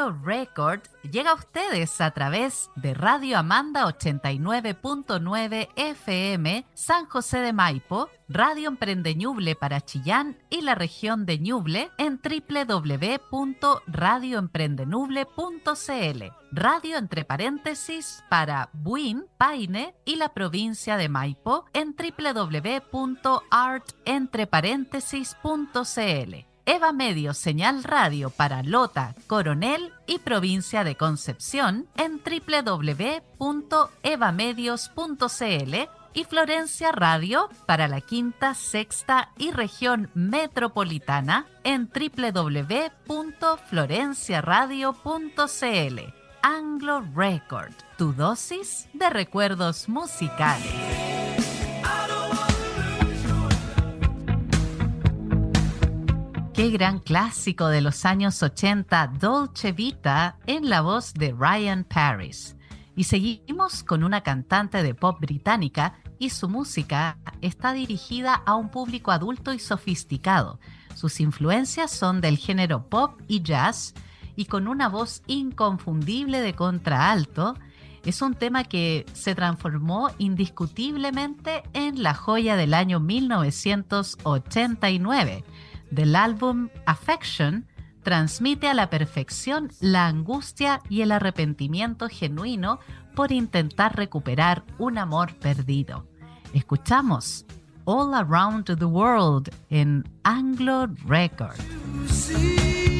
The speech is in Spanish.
Anglo Record llega a ustedes a través de Radio Amanda 89.9 FM San José de Maipo, Radio Emprende Ñuble para Chillán y la región de Ñuble en www.radioemprendenuble.cl, radio entre paréntesis para Buin, Paine y la provincia de Maipo en www.artentreparéntesis.cl. Eva Medio Señal Radio para Lota, Coronel y provincia de Concepción en www.evamedios.cl y Florencia Radio para la Quinta, Sexta y región metropolitana en www.florenciaradio.cl. Anglo Record, tu dosis de recuerdos musicales. Qué gran clásico de los años 80, Dolce Vita, en la voz de Ryan Paris. Y seguimos con una cantante de pop británica y su música está dirigida a un público adulto y sofisticado. Sus influencias son del género pop y jazz y con una voz inconfundible de contraalto. Es un tema que se transformó indiscutiblemente en la joya del año 1989. Del álbum Affection, transmite a la perfección la angustia y el arrepentimiento genuino por intentar recuperar un amor perdido. Escuchamos All Around the World en Anglo Record.